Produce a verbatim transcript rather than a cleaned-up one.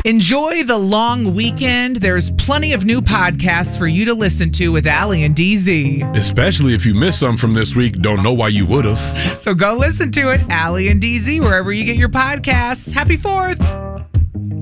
Enjoy the long weekend. There's plenty of new podcasts for you to listen to with Allie and D Z. Especially if you missed some from this week, don't know why you would have. So go listen to it, Allie and D Z, wherever you get your podcasts. Happy fourth.